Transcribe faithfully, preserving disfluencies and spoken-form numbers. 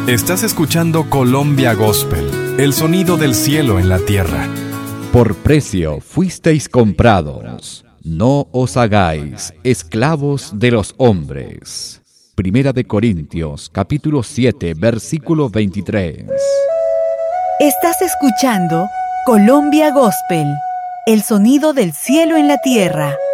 Estás escuchando Colombia Gospel, el sonido del cielo en la tierra. Por precio fuisteis comprados, no os hagáis esclavos de los hombres. Primera de Corintios, capítulo siete, versículo veintitrés. Estás escuchando Colombia Gospel, el sonido del cielo en la tierra.